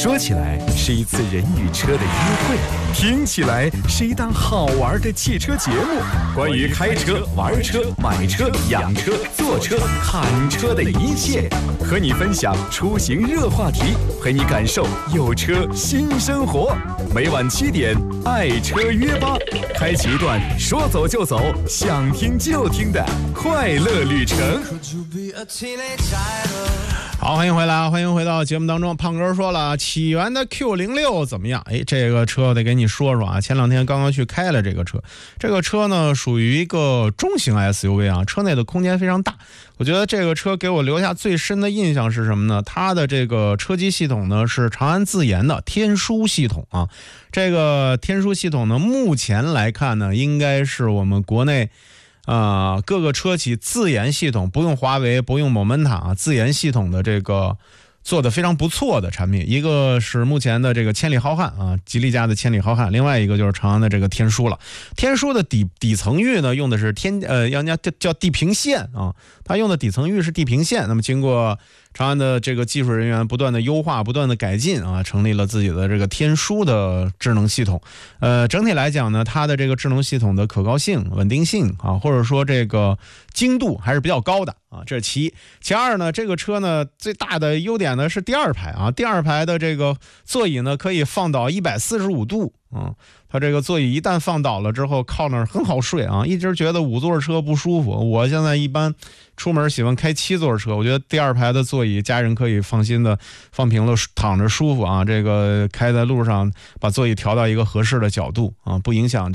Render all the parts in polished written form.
说起来是一次人与车的约会，听起来是一档好玩的汽车节目。关于开车、玩车、买车、养车、坐车、看车的一切，和你分享出行热话题，陪你感受有车新生活。每晚7点，爱车约吧，开启一段说走就走、想听就听的快乐旅程。 好，欢迎回来，欢迎回到节目当中。胖哥说了，起源的 Q06 怎么样？这个车我得给你说说啊。前两天刚刚去开了这个车，这个车呢属于一个中型 SUV 啊，车内的空间非常大。我觉得这个车给我留下最深的印象是什么呢？它的这个车机系统呢是长安自研的天枢系统啊。这个天枢系统呢，目前来看呢，应该是我们国内各个车企自研系统，不用华为，不用某门塔，自研系统的这个做的非常不错的产品。一个是目前的这个千里浩瀚啊，吉利家的千里浩瀚，另外一个就是长安的这个天枢了。天枢的底层域呢，用的是叫地平线啊，它用的底层域是地平线。那么经过长安的这个技术人员不断的优化，不断的改进啊，成立了自己的这个天枢的智能系统。整体来讲呢，它的这个智能系统的可靠性、稳定性啊，或者说这个精度还是比较高的啊，这是其一。其二呢，这个车呢最大的优点呢是第二排啊，第二排的这个座椅呢可以放倒145度啊。它这个座椅一旦放倒了之后，靠那儿很好睡啊。一直觉得5座车不舒服，我现在一般出门喜欢开7座车，我觉得第二排的座椅家人可以放心的放平了，躺着舒服啊。这个开在路上把座椅调到一个合适的角度啊，不影响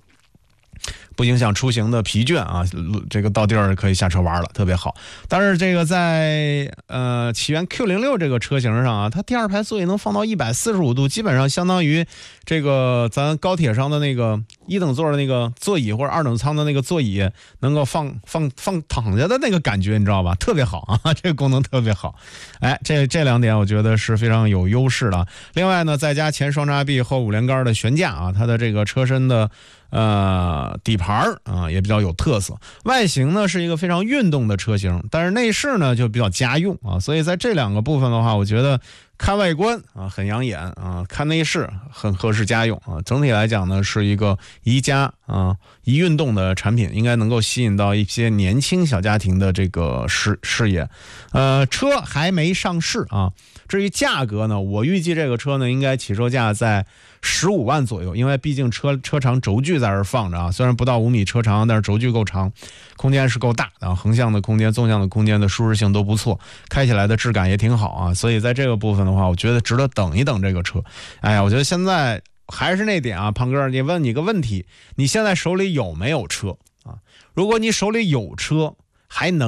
出行的疲倦啊，这个到地儿可以下车玩了，特别好。但是这个在起源 Q06 这个车型上啊，它第二排座椅能放到145度，基本上相当于这个咱高铁上的那个1等座的那个座椅或者2等舱的那个座椅能够放躺下的那个感觉，你知道吧？特别好啊，这个功能特别好。这两点我觉得是非常有优势的。另外呢，再加前双叉臂后5连杆的悬架啊，它的这个车身的底盘啊也比较有特色。外形呢是一个非常运动的车型，但是内饰呢就比较家用啊，所以在这两个部分的话，我觉得看外观啊很养眼啊，看内饰很合适家用啊。整体来讲呢，是一个宜家啊宜运动的产品，应该能够吸引到一些年轻小家庭的这个视野。车还没上市啊。至于价格呢，我预计这个车呢应该起售价在15万左右，因为毕竟车长轴距在这放着啊，虽然不到5米车长，但是轴距够长，空间是够大的啊，横向的空间、纵向的空间的舒适性都不错，开起来的质感也挺好啊，所以在这个部分的话，我觉得值得等一等这个车。我觉得现在还是那点啊，胖哥，问你个问题，你现在手里有没有车啊？如果你手里有车，还能